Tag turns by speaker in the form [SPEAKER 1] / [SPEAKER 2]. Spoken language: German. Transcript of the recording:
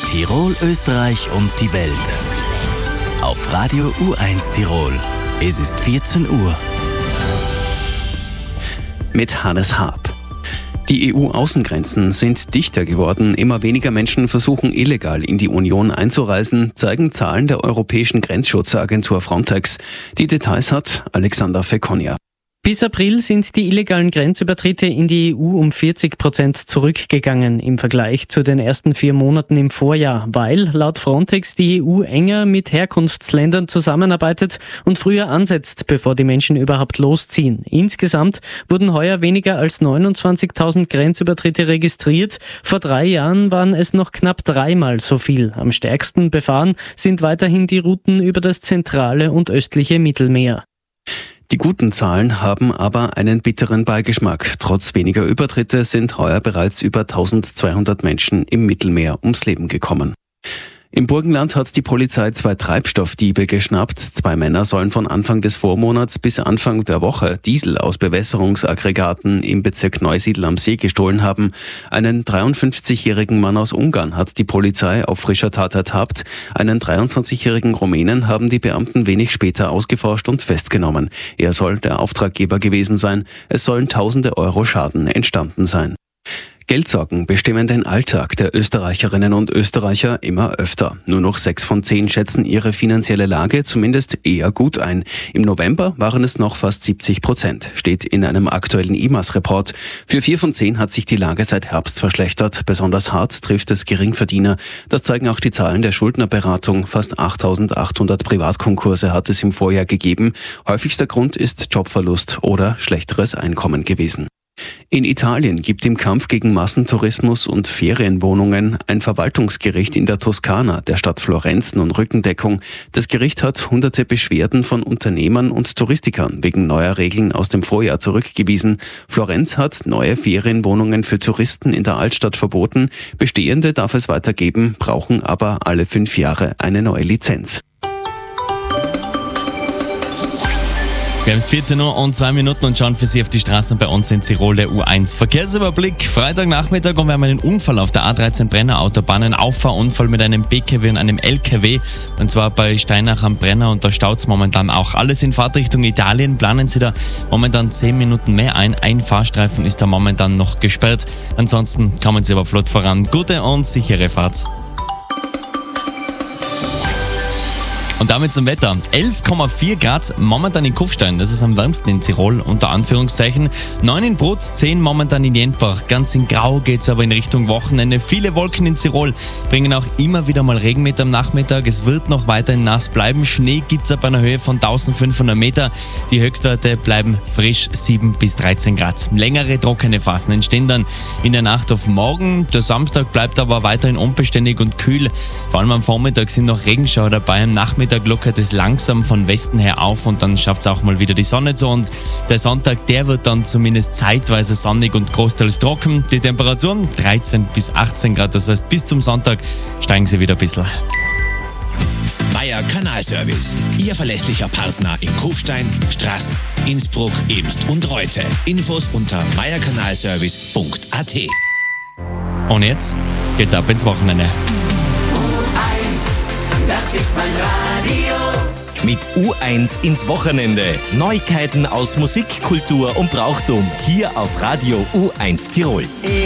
[SPEAKER 1] Tirol, Österreich und die Welt. Auf Radio U1 Tirol. Es ist 14 Uhr.
[SPEAKER 2] Mit Hannes Haab. Die EU-Außengrenzen sind dichter geworden. Immer weniger Menschen versuchen illegal in die Union einzureisen, zeigen Zahlen der Europäischen Grenzschutzagentur Frontex. Die Details hat Alexander Fekonia.
[SPEAKER 3] Bis April sind die illegalen Grenzübertritte in die EU um 40% zurückgegangen im Vergleich zu den ersten 4 Monaten im Vorjahr, weil laut Frontex die EU enger mit Herkunftsländern zusammenarbeitet und früher ansetzt, bevor die Menschen überhaupt losziehen. Insgesamt wurden heuer weniger als 29.000 Grenzübertritte registriert. Vor 3 Jahren waren es noch knapp 3-mal so viel. Am stärksten befahren sind weiterhin die Routen über das zentrale und östliche Mittelmeer.
[SPEAKER 2] Die guten Zahlen haben aber einen bitteren Beigeschmack. Trotz weniger Übertritte sind heuer bereits über 1200 Menschen im Mittelmeer ums Leben gekommen. Im Burgenland hat die Polizei 2 Treibstoffdiebe geschnappt. 2 Männer sollen von Anfang des Vormonats bis Anfang der Woche Diesel aus Bewässerungsaggregaten im Bezirk Neusiedl am See gestohlen haben. Einen 53-jährigen Mann aus Ungarn hat die Polizei auf frischer Tat ertappt. Einen 23-jährigen Rumänen haben die Beamten wenig später ausgeforscht und festgenommen. Er soll der Auftraggeber gewesen sein. Es sollen tausende Euro Schaden entstanden sein. Geldsorgen bestimmen den Alltag der Österreicherinnen und Österreicher immer öfter. Nur noch 6 von 10 schätzen ihre finanzielle Lage zumindest eher gut ein. Im November waren es noch fast 70%, steht in einem aktuellen IMAS-Report. Für 4 von 10 hat sich die Lage seit Herbst verschlechtert. Besonders hart trifft es Geringverdiener. Das zeigen auch die Zahlen der Schuldnerberatung. Fast 8.800 Privatkonkurse hat es im Vorjahr gegeben. Häufigster Grund ist Jobverlust oder schlechteres Einkommen gewesen. In Italien gibt im Kampf gegen Massentourismus und Ferienwohnungen ein Verwaltungsgericht in der Toskana, der Stadt Florenz, nun Rückendeckung. Das Gericht hat hunderte Beschwerden von Unternehmern und Touristikern wegen neuer Regeln aus dem Vorjahr zurückgewiesen. Florenz hat neue Ferienwohnungen für Touristen in der Altstadt verboten. Bestehende darf es weitergeben, brauchen aber alle 5 Jahre eine neue Lizenz.
[SPEAKER 4] Wir haben es 14 Uhr und 2 Minuten und schauen für Sie auf die Straßen bei uns in Tirol, der U1. Verkehrsüberblick, Freitagnachmittag, und wir haben einen Unfall auf der A13 Brenner Autobahn, einen Auffahrunfall mit einem PKW und einem LKW, und zwar bei Steinach am Brenner, und da staut es momentan auch. Alles in Fahrtrichtung Italien, planen Sie da momentan 10 Minuten mehr ein. Ein Fahrstreifen ist da momentan noch gesperrt, ansonsten kommen Sie aber flott voran. Gute und sichere Fahrt. Und damit zum Wetter. 11,4 Grad momentan in Kufstein, das ist am wärmsten in Tirol, unter Anführungszeichen. 9 in Brut, 10 momentan in Jenbach. Ganz in Grau geht's aber in Richtung Wochenende. Viele Wolken in Tirol bringen auch immer wieder mal Regen mit am Nachmittag. Es wird noch weiterhin nass bleiben. Schnee gibt's ab einer Höhe von 1500 Meter. Die Höchstwerte bleiben frisch, 7 bis 13 Grad. Längere trockene Phasen entstehen dann in der Nacht auf morgen. Der Samstag bleibt aber weiterhin unbeständig und kühl. Vor allem am Vormittag sind noch Regenschauer dabei. Am Nachmittag lockert es langsam von Westen her auf und dann schafft es auch mal wieder die Sonne zu uns. Der Sonntag, der wird dann zumindest zeitweise sonnig und großteils trocken. Die Temperaturen 13 bis 18 Grad, das heißt bis zum Sonntag steigen sie wieder ein bisschen.
[SPEAKER 5] Meier Kanalservice, Ihr verlässlicher Partner in Kufstein, Straß, Innsbruck, Emst und Reute. Infos unter meierkanalservice.at.
[SPEAKER 4] Und jetzt geht's ab ins Wochenende.
[SPEAKER 6] Das ist mein Radio.
[SPEAKER 1] Mit U1 ins Wochenende. Neuigkeiten aus Musik, Kultur und Brauchtum. Hier auf Radio U1 Tirol.